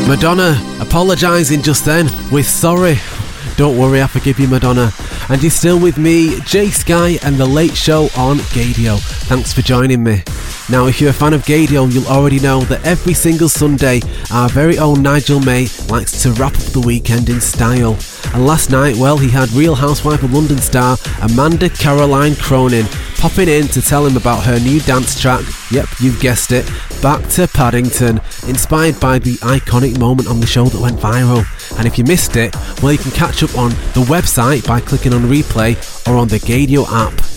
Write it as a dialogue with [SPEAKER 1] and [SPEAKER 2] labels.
[SPEAKER 1] Madonna apologising just then with Sorry. Don't worry, I forgive you, Madonna. And you're still with me, Jay Sky, and The Late Show on Gaydio. Thanks for joining me. Now, if you're a fan of Gaydio, you'll already know that every single Sunday, our very own Nigel May likes to wrap up the weekend in style. And last night, well, he had Real Housewife of London star Amanda Caroline Cronin popping in to tell him about her new dance track, yep, you've guessed it, Back to Paddington, inspired by the iconic moment on the show that went viral. And if you missed it, well, you can catch up on the website by clicking on replay or on the Gaydio app.